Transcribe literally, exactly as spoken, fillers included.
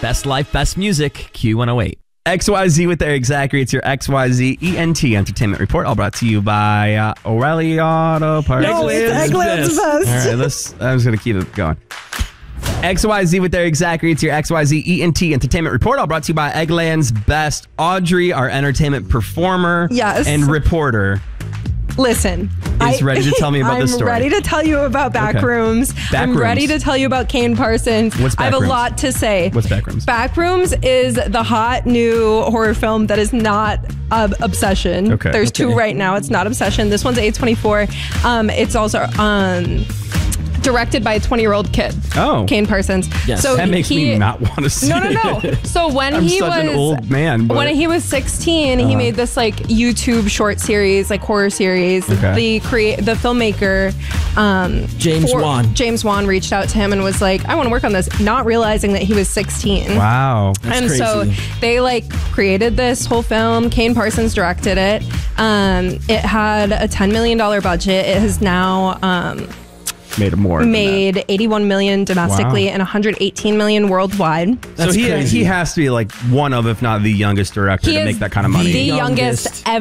Best life, best music, Q one oh eight. X Y Z with Eric Zachary. It's your X Y Z E N T Entertainment Report, all brought to you by uh, O'Reilly Auto Parts. No, it's Eggland's Best. All right, let's, I'm just going to keep it going. X Y Z with Eric Zachary. It's your X Y Z E N T Entertainment Report, all brought to you by Eggland's Best. Audrey, our entertainment performer Yes. and reporter, Listen, is ready to tell me about I'm this story. ready to tell you about Backrooms. Back I'm Rooms. ready to tell you about Kane Parsons. What's I have a Backrooms? lot to say. What's Backrooms? Backrooms is the hot new horror film that is not uh, Obsession. Okay. There's Okay. two right now. It's not Obsession. This one's A twenty-four. Um, it's also um, directed by a twenty-year-old kid. Oh. Kane Parsons. Yes. So That makes he, me not want to see No, no, it. no. So when I'm he such was an old man. But when he was sixteen, he Uh-huh. made this like YouTube short series, like horror series. Okay. The create the filmmaker, um, James Wan. James Wan reached out to him and was like, "I want to work on this," not realizing that he was sixteen. Wow. That's and crazy. so they like created this whole film. Kane Parsons directed it. Um, it had a ten million dollars budget. It has now um, Made more. than that. made eighty-one million domestically Wow. and one hundred eighteen million worldwide. That's so he crazy. he has to be like one of, if not the youngest director He to is make that kind of money. The youngest youngest